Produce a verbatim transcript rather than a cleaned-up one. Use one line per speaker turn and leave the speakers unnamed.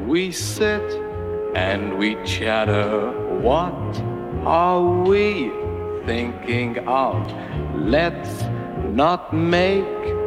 we sit and we chatter. What are we thinking of? Let's not make